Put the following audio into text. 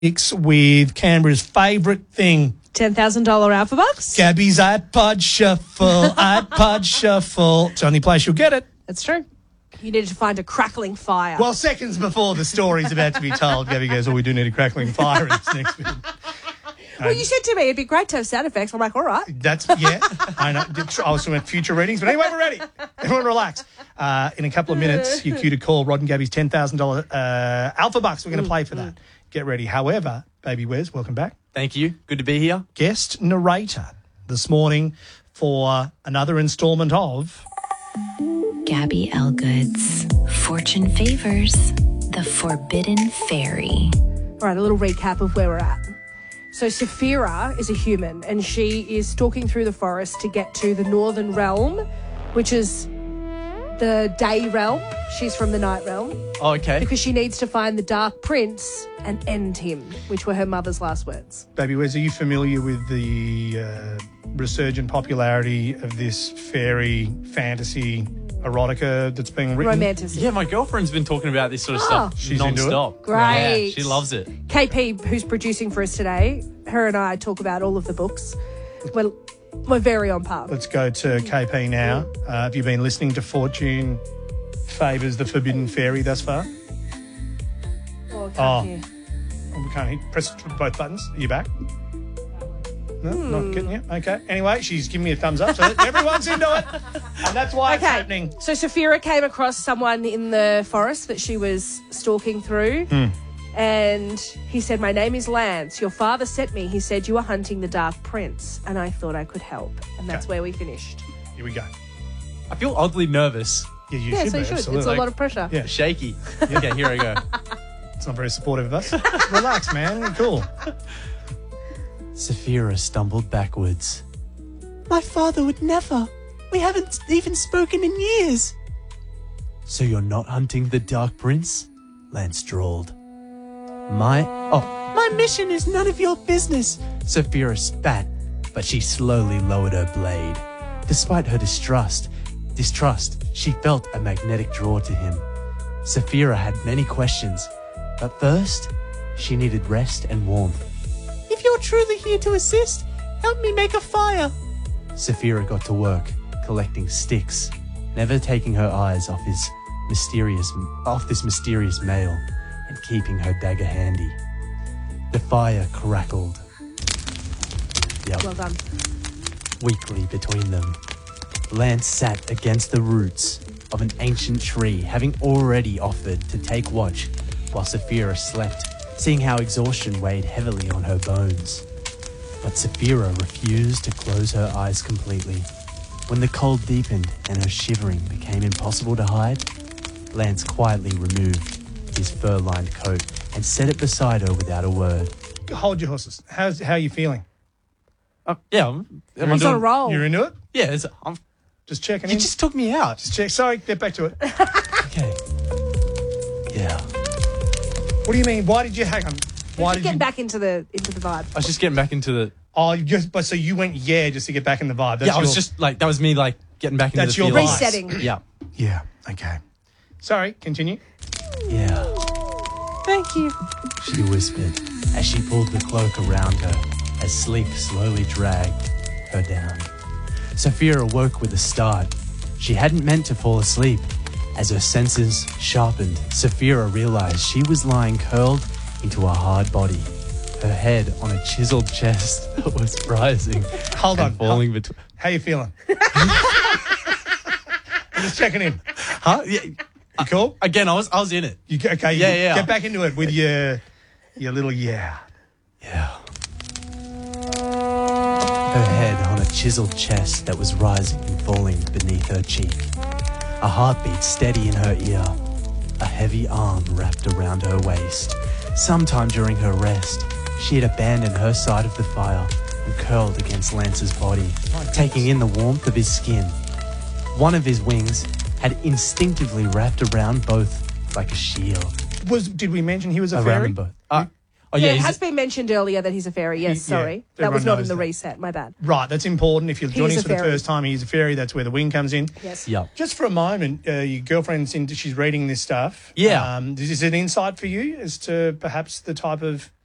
with Canberra's favourite thing. $10,000 Alpha Bucks. Gabby's iPod Shuffle, iPod Shuffle. It's the only place you'll get it. That's true. You needed to find a crackling fire. Well, seconds before the story's about to be told, Gabby goes, we do need a crackling fire in this next bit. Well, you said to me it'd be great to have sound effects. I'm like, all right. I know. I was doing future readings, but anyway, we're ready. Everyone relax. In a couple of minutes, you're cue to call Rod and Gabby's $10,000 Alpha Bucks. We're going to play for that. Get ready. However, Baby Wes, welcome back. Thank you. Good to be here. Guest narrator this morning for another instalment of Gabby Elgood's Fortune Favors, The Forbidden Fairy. All right, a little recap of where we're at. So Saphira is a human and she is stalking through the forest to get to the Northern Realm, which is the day realm. She's from the night realm. Oh, okay. Because she needs to find the Dark Prince and end him, which were her mother's last words. Baby Wes, are you familiar with the resurgent popularity of this fairy fantasy erotica that's being written? Romanticism. Yeah, my girlfriend's been talking about this sort of stuff She's into it? non-stop. Great. Yeah, she loves it. KP, who's producing for us today, her and I talk about all of the books. We're very on par. Let's go to KP now. Have you been listening to Fortune Favours the Forbidden Fairy thus far? Oh, hear. We can't hit. Press both buttons. Are you back? No, not getting you. Okay. Anyway, she's giving me a thumbs up, so everyone's into it. And that's why it's happening. So Saphira came across someone in the forest that she was stalking through. And he said, my name is Lance. Your father sent me. He said you are hunting the Dark Prince. And I thought I could help. And that's where we finished. Here we go. I feel oddly nervous. Yeah, you Yeah, should so be. you should. Absolutely. It's a lot of pressure. Yeah. Shaky. Okay, here I go. It's not very supportive of us. Relax, man. Cool. Saphira stumbled backwards. My father would never. We haven't even spoken in years. So you're not hunting the Dark Prince? Lance drawled. My mission is none of your business. Saphira spat, but she slowly lowered her blade. Despite her distrust, she felt a magnetic draw to him. Saphira had many questions, but first, she needed rest and warmth. If you're truly here to assist, help me make a fire. Saphira got to work, collecting sticks, never taking her eyes off this mysterious male, and keeping her dagger handy. The fire crackled. Well done. Weakly between them. Lance sat against the roots of an ancient tree, having already offered to take watch while Saphira slept, seeing how exhaustion weighed heavily on her bones. But Saphira refused to close her eyes completely. When the cold deepened and her shivering became impossible to hide, Lance quietly removed his fur-lined coat and set it beside her without a word. Hold your horses. How are you feeling? Yeah, He's on a roll. You're into it? Yeah, Just checking you in. just took me out. Just check. Sorry, get back to it. Okay. Yeah. What do you mean? Why did you hang on? Why did Get you? back into the vibe. I was just getting back into the... Oh, so you went just to get back in the vibe. I was just like, that was me like getting back into That's the your feeling. Resetting. Yeah. Yeah. Okay. Sorry. Continue. Yeah. Thank you. She whispered as she pulled the cloak around her as sleep slowly dragged her down. Saphira awoke with a start. She hadn't meant to fall asleep. As her senses sharpened, Saphira realized she was lying curled into a hard body, her head on a chiseled chest that was rising Hold on. and falling between... How you feeling? I'm just checking in. Huh? Yeah. You cool? Again, I was in it. Okay. Yeah. Get back into it with your little yeah. Yeah. Her head on a chiseled chest that was rising and falling beneath her cheek. A heartbeat steady in her ear. A heavy arm wrapped around her waist. Sometime during her rest, she had abandoned her side of the fire and curled against Lance's body, taking in the warmth of his skin. One of his wings had instinctively wrapped around both like a shield. Did we mention he was a Around fairy? them both. Yeah, it has been mentioned earlier that he's a fairy. Yes, sorry. That was everyone not in knows the that. reset. My bad. Right, that's important. If you're joining is us a for the fairy. first time, he's a fairy. That's where the wing comes in. Yes. Yeah. Just for a moment, your girlfriend's she's reading this stuff. Yeah. Is this an insight for you as to perhaps the type of